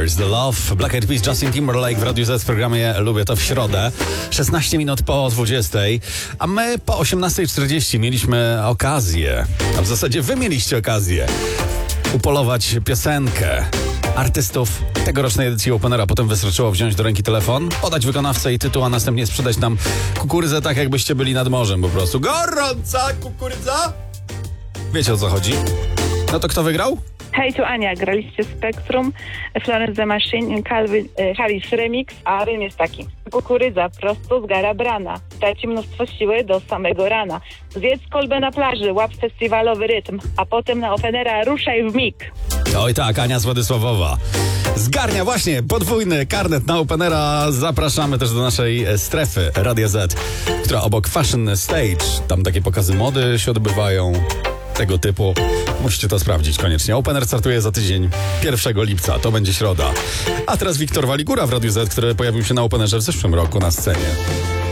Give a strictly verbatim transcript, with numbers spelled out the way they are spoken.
Where's the Love? Black Eyed Peas, Justin Timberlake w Radiu Z w programie Lubię to w środę. szesnaście minut po dwudziestej, a my po osiemnastej czterdzieści mieliśmy okazję, a w zasadzie wy mieliście okazję upolować piosenkę artystów tegorocznej edycji Openera. Potem wystarczyło wziąć do ręki telefon, podać wykonawcę i tytuł, a następnie sprzedać nam kukurydzę tak, jakbyście byli nad morzem po prostu. Gorąca kukurydza! Wiecie, o co chodzi? No to kto wygrał? Hej, tu Ania, graliście Spektrum, Florence the Machine, Calvin Harris Remix, a rym jest taki. Kukurydza prosto z gara brana, traci mnóstwo siły do samego rana. Zjedz kolbę na plaży, łap festiwalowy rytm, a potem na Openera ruszaj w mig. Oj tak, Ania z Władysławowa zgarnia właśnie podwójny karnet na Openera. Zapraszamy też do naszej strefy Radia Z, która obok Fashion Stage, tam takie pokazy mody się odbywają, tego typu. Musicie to sprawdzić koniecznie. Opener startuje za tydzień, pierwszego lipca, to będzie środa. A teraz Wiktor Waligura w Radiu Z, który pojawił się na Openerze w zeszłym roku na scenie.